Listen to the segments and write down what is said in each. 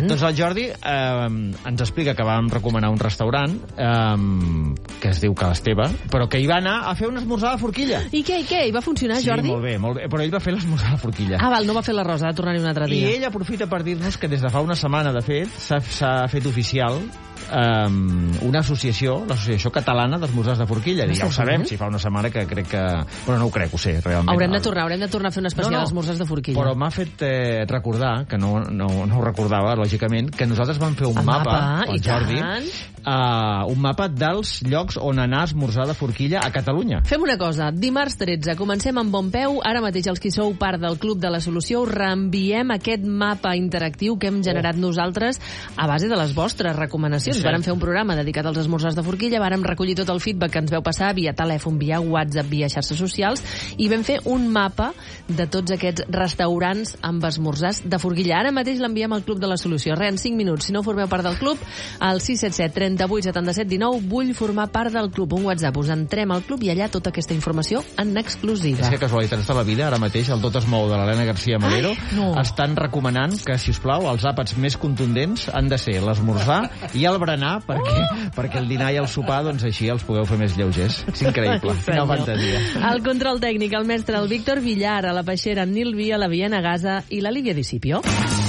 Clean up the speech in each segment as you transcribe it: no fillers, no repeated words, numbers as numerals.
Doncs el Jordi ens explica que vam recomanar un restaurant que es diu Ca l'Esteve, però que hi va anar a fer un esmorzar de forquilla. I què? I va funcionar, Jordi? Sí, molt bé, però ell va fer l'esmorzar de forquilla. Ah, val, no va fer l'arròs, ha de tornar-hi un altre dia. I ell aprofita per dir-nos que des de fa una setmana, de fet, s'ha fet oficial una associació, l'Associació Catalana d'Esmorzars de Forquilla. Ja ho sabem, si fa una setmana que crec que... Bueno, no ho crec, ho sé, realment. Haurem de tornar a fer un especial d'esmorzars de forquilla. Però m'ha fet recordar, que no ho recordava, lògicament, que nosaltres vam fer un mapa, el Jordi, un mapa dels llocs on anar a esmorzar de forquilla a Catalunya. Fem una cosa, dimarts 13, comencem amb bon peu. Ara mateix els qui sou part del Club de la Solució us reenviem aquest mapa interactiu que hem generat nosaltres a base de les vostres recomanacions. Vàrem fer un programa dedicat als esmorzars de forquilla, vàrem recollir tot el feedback que ens veu passar via telèfon, via WhatsApp, via xarxes socials, i vam fer un mapa de tots aquests restaurants amb esmorzars de forquilla. Ara mateix l'enviem al Club de la Solució. Res, en 5 minuts. Si no formeu part del club, al 677 38 77 19, vull formar part del club. Un WhatsApp, us entrem al club i allà tota aquesta informació en exclusiva. És que casualitats de la vida, ara mateix el Tot es mou de l'Helena García Melero estan recomanant que, si us plau, els àpats més contundents han de ser l'esmorzar i el berenar, perquè el dinar i el sopar, doncs així els pugueu fer més lleugers. És increïble. Quina fantasia. El control tècnic, el mestre, el Víctor Villar, a la Peixera, en Nil Via, la Viena Gaza i la Lídia Discipio.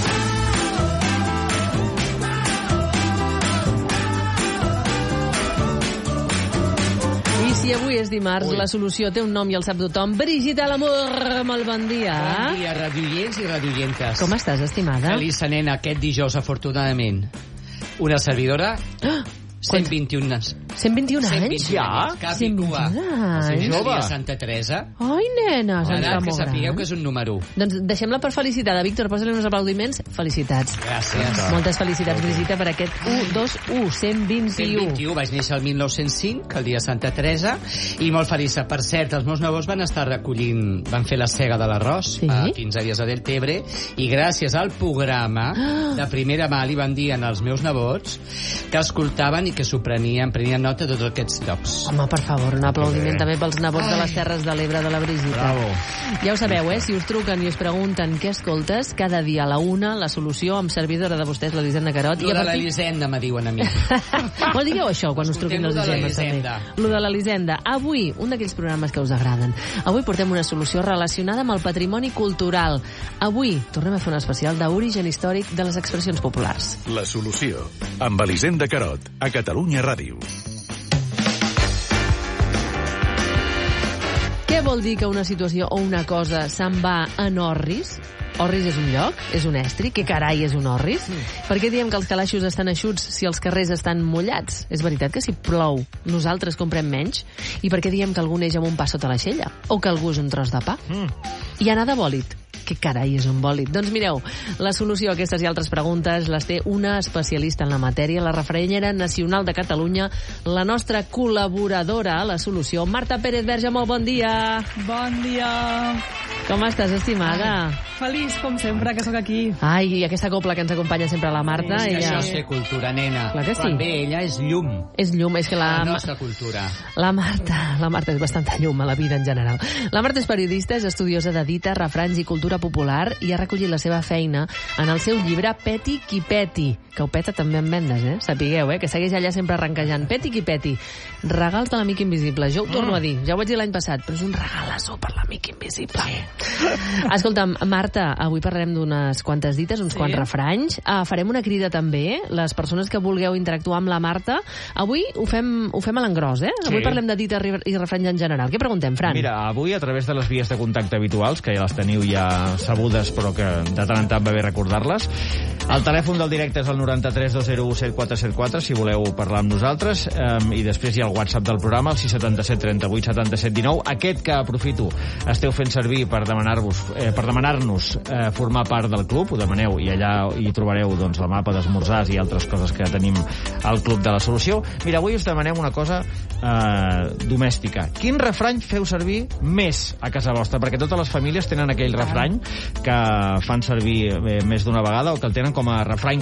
I avui és dimarts, la solució té un nom i el sap tothom. Brigitte Lamour, molt bon dia. Bon dia, radioients i radioientes. Com estàs, estimada? Feliç nena aquest dijous, afortunadament. Una servidora... 121 anys. 121 anys? Ja? 121 anys. Jove. Santa Teresa. Ai, nena, Ara que sapigueu que és un número 1. Doncs deixem-la per felicitada. Víctor, posa-li uns aplaudiments. Felicitats. Gràcies. Moltes felicitats, Brigitte, per aquest 121. 121. Vaig néixer el 1905, el dia de Santa Teresa, i molt feliç. Per cert, els meus nebots van estar recollint, van fer la sega de l'arròs a 15 dies a Deltebre, i gràcies al programa de primera mà li van dir als meus nebots que escoltaven i que s'ho prenien nota de tots aquests llocs. Home, per favor, un aplaudiment també pels nebots de les Terres de l'Ebre de la Brigitte. Bravo. Ja ho sabeu, si us truquen i us pregunten què escoltes, cada dia a la 1, la solució amb servidora de vostès, l'Elisenda Carot. Lo de l'Elisenda, me diuen a mi. Vol digueu això quan us truquin els Elisenda. Lo de l'Elisenda. Avui, un d'aquells programes que us agraden. Avui portem una solució relacionada amb el patrimoni cultural. Avui tornem a fer un especial d'origen històric de les expressions populars. La solució, amb Elisenda Carot, a Catalunya Ràdio. Què vol dir que una situació o una cosa se'n va en orris? Orris és un lloc? És un estri? Què carai és un orris? Per què diem que els calaixos estan eixuts si els carrers estan mullats? És veritat que si plou nosaltres comprem menys? I per què diem que algú neix amb un pa sota l'aixella? O que algú és un tros de pa? I anar de bòlit? Què carai és un bòlit? Doncs mireu, la solució a aquestes i altres preguntes les té una especialista en la matèria, la referenyera nacional de Catalunya, la nostra col·laboradora a la solució, Marta Pérez Verge. Molt bon dia. Bon dia. Com estàs, estimada? Feliç, com sempre, que sóc aquí. Ai, i aquesta copla que ens acompanya sempre la Marta. És que això és fer cultura, nena. Clar que sí. Quan ve ella és llum. És llum, és que la nostra cultura. La Marta és bastanta llum a la vida en general. La Marta és periodista, és estudiosa de dita, refranys i cultura popular, i ha recollit la seva feina en el seu llibre Peti qui peti, que ho peta també en vendes, sapigueu, que segueix allà sempre arrencajant. Peti qui peti, regals de l'amic invisible. Jo ho torno a dir, ja ho vaig dir l'any passat, però és un regalasso per l'amic invisible. Escolta'm, Marta, avui parlarem d'unes quantes dites, uns quants refranys. Farem una crida també, les persones que vulgueu interactuar amb la Marta. Avui ho fem a l'engròs, Avui parlem de dites i refranys en general. Què preguntem, Fran? Mira, avui, a través de les vies de contacte habituals, que ja les teniu ja sabudes, però que de tant en tant va bé recordar-les, el telèfon del directe és el 93 201 7474, si voleu parlar amb nosaltres, i després hi ha el WhatsApp del programa, el 677 38 77 19. Aquest que, aprofito, esteu fent servir per demanar-nos formar part del club, ho demaneu i allà hi trobareu el mapa d'esmorzars i altres coses que tenim al Club de la Solució. Mira, avui us demanem una cosa domèstica. Quin refrany feu servir més a casa vostra? Perquè totes les famílies tenen aquell refrany que fan servir més d'una vegada, o que el tenen com a refrany crossa, o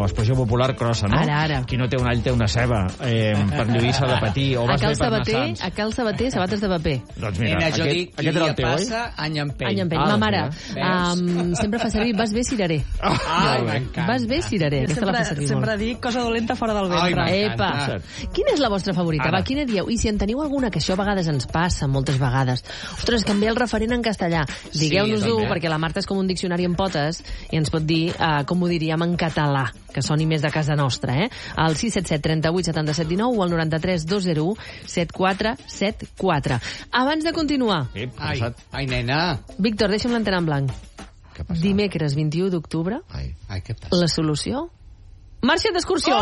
l'expressió popular crossa, no? Ara. Qui no té un all té una ceba, per lluir s'ha de patir, o vas bé per anar sants. A Cal Sabater, sabates de paper. Doncs mira, Jo dic, aquest era el teu, passa, any empeny. Any empeny. Ma mare sempre fa servir vas bé cirerer. Ai, m'encanta. Vas bé cirerer, aquesta la fa servir molt. Sempre dic cosa dolenta fora del Ai, ventre. m'encanta. Epa! Quina és la vostra favorita? Ara. Va, quina dieu? I si en teniu alguna, que això a vegades ens passa, moltes vegades. Ostres, que em ve el referent en castellà. Digueu-nos-ho, també. perquè la Marta és com un diccionari en potes i ens pot dir com ho diríem en català, que soni més de casa nostra, eh? Al 677 38 77 19 o al 93 201 7474. Abans de continuar, Ai, nena. Víctor, deixa'm l'antena en blanc. Què passa? Dimecres 21 d'octubre, Ai. Ai, què passa? la solució? Marxa d'excursió!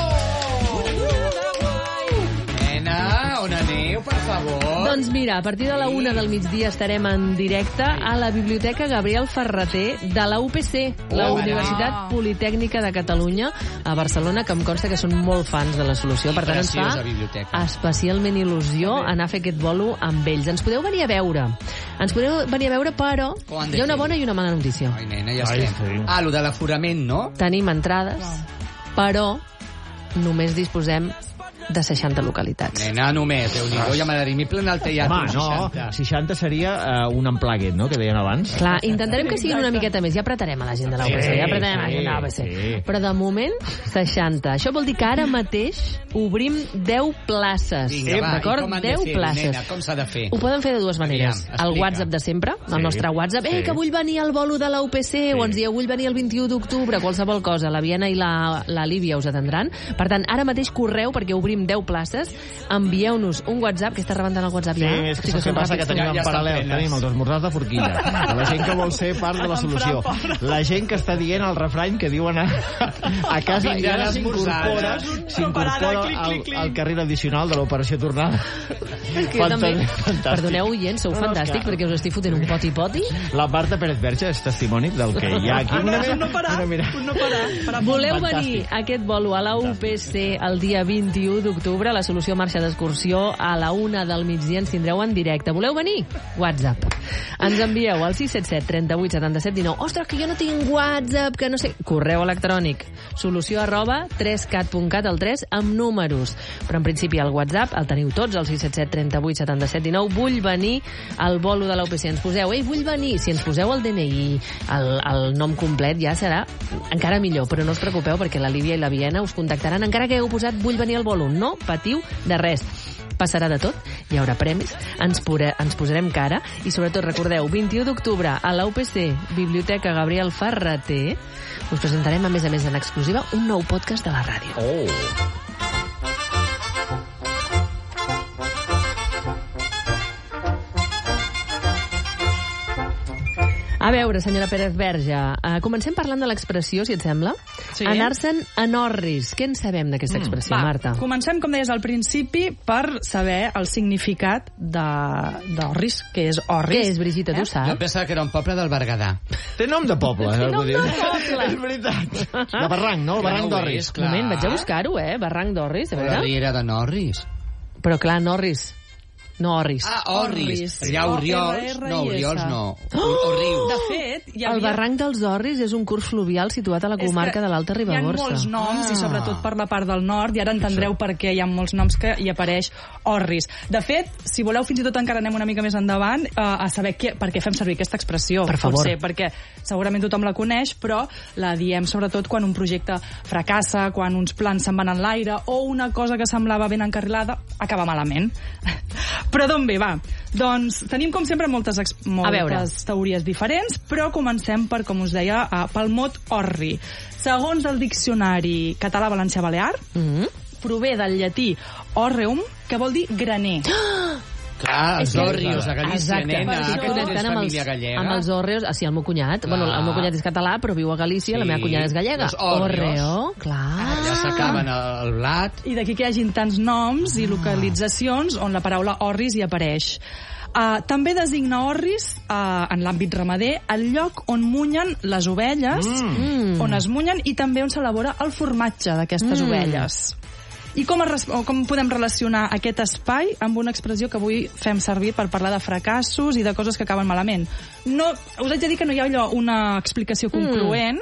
Nena, on aneu, per favor? Doncs mira, a partir de la 1 del migdia estarem en directe a la Biblioteca Gabriel Ferrater de la UPC, la Universitat Politècnica de Catalunya, a Barcelona, que em consta que són molt fans de la solució. Per tant, ens Preciosa fa biblioteca. especialment il·lusió anar a fer aquest bolo amb ells. Ens podeu venir a veure. Però Quan de hi ha una fer-ho? bona i una mala notícia. Ai, nena, ja Ai, estem. sí. Lo de l'aforament, no? Tenim entrades, però només disposem de 60 localitats. Nena, només, Déu-n'hi-do, ja m'agradaria. M'hi plena el teatre. Home, no, 60 seria un unplugged, no?, que deien abans. Clar, intentarem que siguin una miqueta més. Ja apretarem a la gent de l'UPC, Sí, ja apretarem a la gent de l'UPC. sí. Però de moment, 60. Això vol dir que ara mateix obrim 10 places. Vinga, va, i D'acord? com han de 10 fer-ho, places. nena? Com s'ha de fer? Ho poden fer de dues maneres. Aviam, El explica. WhatsApp de sempre, el Sí, nostre WhatsApp. sí. Que vull venir al bolo de la UPC, o ens dieu vull venir el 21 d'octubre, qualsevol cosa. La Viena i la Lívia us atendran. Per tant, ara mateix correu, perquè obrim 10 places. Envieu-nos un WhatsApp, que està rebentant el WhatsApp Sí, ja. és que saps què passa? Que tenim Ja en estan paral·lel, plenes. tenim els esmorzars de forquilla. La gent que vol ser part de la solució. La gent que està dient el refrany que diuen a casa i ara s'incorpora al carril addicional de l'operació tornada. És que jo també... Fantàstic. Perdoneu, oients, sou No, no, és fantàstics, que- perquè us estic fotent un poti-poti. La Marta Pérez Verge és testimoni del que hi ha aquí. No parar. Voleu venir a aquest bolo a la UPC el dia 21 d'octubre, la solució marxa d'excursió a la 1 del migdia, ens tindreu en directe. Voleu venir? WhatsApp. Ens envieu al 677 38 77 19. Ostres, que jo no tinc WhatsApp, que no sé... Correu electrònic. solució@3cat.cat, el 3 amb números. Però en principi el WhatsApp el teniu tots, al 677 38 77 19. Vull venir al bolo de la UPC. Ens poseu, vull venir. Si ens poseu el DNI, el nom complet, ja serà encara millor. Però no us preocupeu, perquè la Lívia i la Viena us contactaran, encara que hagueu posat vull venir al bolo. No patiu de res. Passarà de tot, hi haurà premis, ens posarem cara i sobretot recordeu, 21 d'octubre a la UPC, Biblioteca Gabriel Ferrater, us presentarem a més en exclusiva un nou podcast de la ràdio. Oh! A veure, senyora Pérez Verge, comencem parlant de l'expressió, si et sembla. Sí. Anar-se'n a Norris. Què en sabem d'aquesta expressió, Marta? Comencem, com deies al principi, per saber el significat d'Orris, que és Orris. Què és, Brigitte, tu Jo saps? pensava que era un poble del Berguedà. Té nom de poble, Té nom algú de diu. poble. És veritat. De barranc, no? El barranc Ja no ho d'Orris. és, clar. Un moment, vaig a buscar-ho, Barranc d'Orris, de La veritat? riera de Norris. Però clar, Norris, no Orris. Orris. Allà Oriols. No, Oriols no. De fet, hi havia... El barranc dels Orris és un curs fluvial situat a la comarca de l'Alta Ribagorça. Hi ha molts noms, i sobretot per la part del nord, i ara entendreu per què hi ha molts noms que hi apareix Orris. De fet, si voleu, fins i tot encara anem una mica més endavant a saber per què fem servir aquesta expressió. Per favor. Potser perquè segurament tothom la coneix, però la diem sobretot quan un projecte fracassa, quan uns plans se'n van en l'aire, o una cosa que semblava ben encarrilada acaba malament. Però d'on ve, va? Doncs tenim, com sempre, moltes teories diferents, però comencem per, com us deia, pel mot orri. Segons el diccionari català-valencià-balear, prové del llatí orreum, que vol dir graner. Clar, els Orrios, a Galícia, Exacte. nena, Estic que connectant tens amb família gallega. amb els Orreos. Sí, el meu cunyat. Clar. Bueno, el meu cunyat és català, però viu a Galícia, Sí, la meva cunyada és gallega. els Orreos. Orreo, clar. Ja s'acaben el blat. I d'aquí que hi hagin tants noms i localitzacions on la paraula orris hi apareix. També designa orris en l'àmbit ramader el lloc on munyen les ovelles, on es munyen, i també on s'elabora el formatge d'aquestes ovelles. I com podem relacionar aquest espai amb una expressió que avui fem servir per parlar de fracassos i de coses que acaben malament? No, us haig de dir que no hi ha allò una explicació concloent,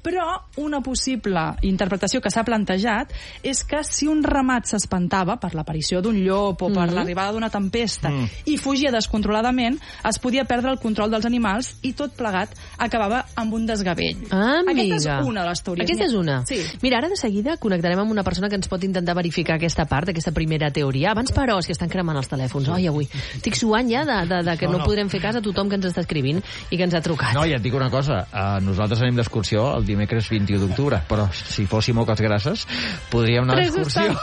Però una possible interpretació que s'ha plantejat és que si un ramat s'espantava per l'aparició d'un llop o per l'arribada d'una tempesta i fugia descontroladament, es podia perdre el control dels animals i tot plegat acabava amb un desgavell. Aquesta és una de les teories. Aquesta és una? Sí. Mira, ara de seguida connectarem amb una persona que ens pot intentar verificar aquesta part, aquesta primera teoria. Abans, però, és que estan cremant els telèfons. Oi, avui estic suant ja de que no podrem fer cas a tothom que ens està escrivint i que ens ha trucat. No, ja et dic una cosa. Nosaltres anem d'excursió el dimecres 21 d'octubre, però si fóssim Oques Grasses podríem anar d'excursió.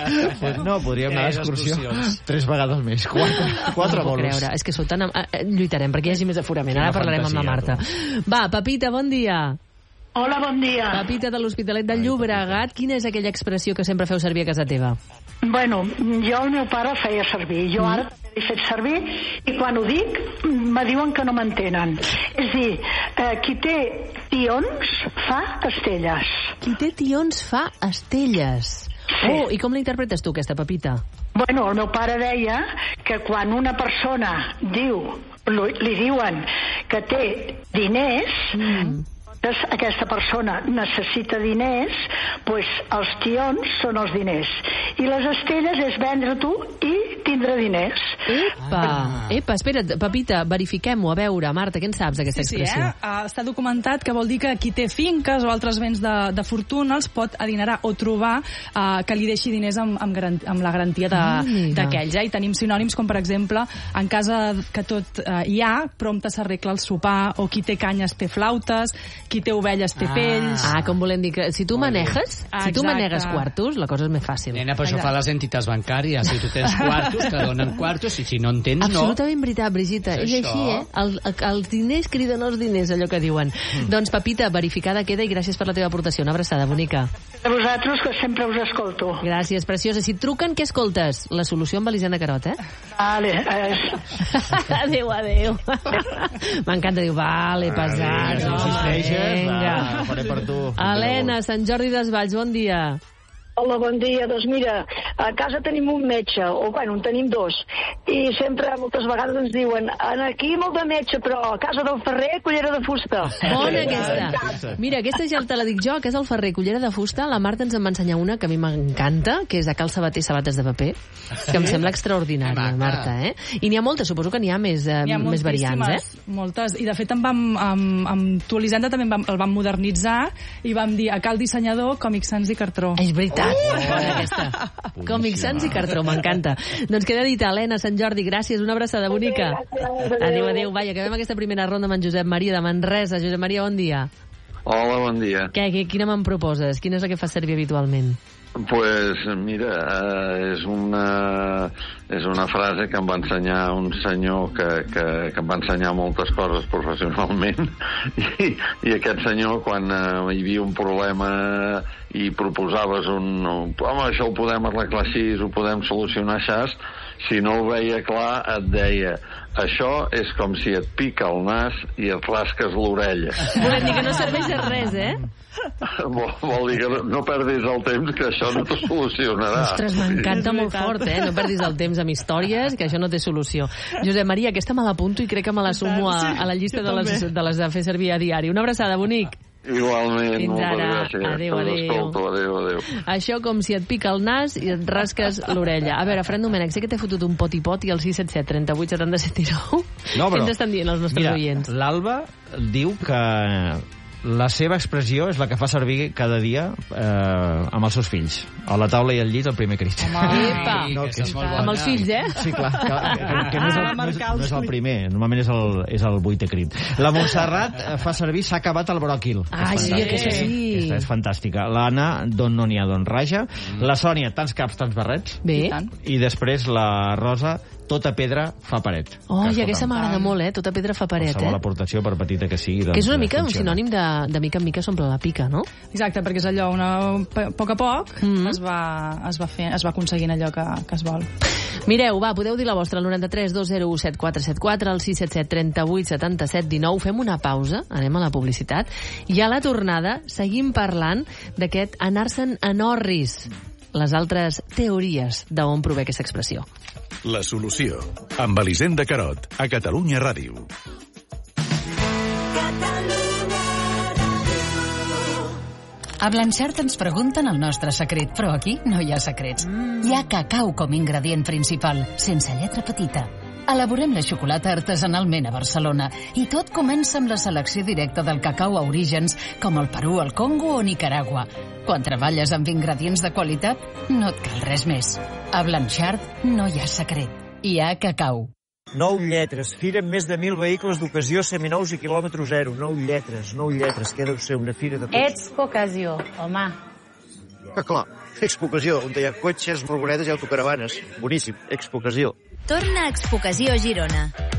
No, podríem anar d'excursió 3 vegades més. 4 bolos. És que lluitarem perquè hi hagi més aforament. Ara parlarem amb la Marta. Va, Pepita, bon dia. Hola, bon dia. Pepita de l'Hospitalet de Llobregat, quina és aquella expressió que sempre feu servir a casa teva? Bueno, jo el meu pare el feia servir. Jo ara l'he fet servir i quan ho dic me diuen que no m'entenen. És dir, qui té tions fa estelles. Qui té tions fa estelles. Sí. Oh, i com l'interpretes tu, aquesta, Pepita? Bueno, el meu pare deia que quan una persona li diuen que té diners... aquesta persona necessita diners, doncs els tions són els diners. I les estelles és vendre tu i tindre diners. Epa, espera't, Pepita, verifiquem-ho, a veure, Marta, què en saps d'aquesta expressió? Està documentat que vol dir que qui té finques o altres béns de fortuna els pot adinerar o trobar que li deixi diners amb la garantia d'aquells. I tenim sinònims com, per exemple, en casa que tot hi ha, prompte s'arregla el sopar, o qui té canyes té flautes, qui té ovelles té pells... com volem dir que si tu maneges, quartos, la cosa és més fàcil. Nena, però això fa les entitats bancàries. Si tu tens quartos, te donen quartos, i si no en tens, no. Absolutament veritat, Brigitta. És així, Els diners criden els diners, allò que diuen. Doncs, Pepita, verificada queda i gràcies per la teva aportació. Una abraçada, bonica. A vosaltres, que sempre us escolto. Gràcies, preciosa. Si et truquen, què escoltes? La solució amb Elisenda Carot, Vale. Adéu. M'encanta, diu, vale, pesat. Vinga, faré per tu. Helena, Sant Jordi Desvalls, bon dia. Hola, bon dia. Doncs mira, a casa tenim un metge, o bueno, en tenim dos, i sempre, moltes vegades ens diuen aquí molt de metge, però a casa del ferrer, cullera de fusta. Bona aquesta. Mira, aquesta ja te la dic jo, que és el ferrer, cullera de fusta. La Marta ens en va ensenyar una que a mi m'encanta, que és de Cal Sabater, sabates de paper, que em sembla extraordinària, Marta, I n'hi ha moltes, suposo que n'hi ha més variants, moltes, i de fet amb tu, Elisenda, també el vam modernitzar i vam dir a Cal Dissenyador, Còmics Sans i Cartró. És veritat. Aquesta. Còmics Sans i Cartró, m'encanta. Doncs queda dit, Helena, Sant Jordi, gràcies, una abraçada bonica. Adéu. Vai, acabem aquesta primera ronda amb en Josep Maria de Manresa. Josep Maria, bon dia. Hola, bon dia. Quina me'n proposes? Quina és la que fas servir habitualment? Pues mira, és una frase que em va ensenyar un senyor que em va ensenyar moltes coses professionalment i aquest senyor, quan hi havia un problema i proposaves home, això ho podem arreglar així, ho podem solucionar així, si no ho veia clar et deia, això és com si et pica el nas i et rasques l'orella. Volem dir que no serveix de res, Vol dir que no perdis el temps, que això no t'ho solucionarà. Ostres, m'encanta molt fort, No perdis el temps amb històries, que això no té solució. Josep Maria, aquesta me l'apunto i crec que me la sumo a la llista de les de fer servir a diari. Una abraçada, bonic. Igualment, fins ara. Moltes gràcies. Adéu. Això com si et pica el nas i et rasques l'orella. A veure, Fran Domènech, sé que t'he fotut un pot i el 677 38 77 19. No, què ens estan dient els nostres oients? L'Alba diu que la seva expressió és la que fa servir cada dia amb els seus fills. A la taula i al llit, el primer crit. Amb els fills, Sí, clar. Que no és el primer. Normalment és el 8è crit. La Montserrat fa servir s'ha acabat el bròquil. Sí, aquesta sí. Aquesta és fantàstica. L'Anna, d'on no n'hi ha, d'on raja. La Sònia, tants caps, tants barrets. Bé. I després la Rosa, tota pedra fa paret. I aquesta m'agrada molt, Tota pedra fa paret, Qualsevol aportació, per petita que sigui, que és una mica un sinònim de mica en mica s'omple la pica, no? Exacte, perquè és allò, a poc a poc es va aconseguint allò que es vol. Mireu, podeu dir la vostra al 93 201 7474, al 677 38 77 19. Fem una pausa, anem a la publicitat, i a la tornada seguim parlant d'aquest anar-se'n en orris, les altres teories d'on prové aquesta expressió. La solució, amb Elisenda Carot, a Catalunya Ràdio. A Blanchard ens pregunten el nostre secret, però aquí no hi ha secrets. Hi ha cacau com ingredient principal, sense lletra petita. Elaborem la xocolata artesanalment a Barcelona i tot comença amb la selecció directa del cacau a orígens com el Perú, el Congo o Nicaragua. Quan treballes amb ingredients de qualitat, no et cal res més. A Blanchard no hi ha secret. Hi ha cacau. 9 lletres. Fira amb més de 1.000 vehicles d'ocasió seminous i quilòmetre zero. 9 lletres. Què deu ser una fira de... Expo Ocasió, home. Ah, clar. Expo Ocasió, on hi ha cotxes, furgonetes i autocaravanes. Boníssim. Expo Ocasió. Torna a Expo Ocasió Girona.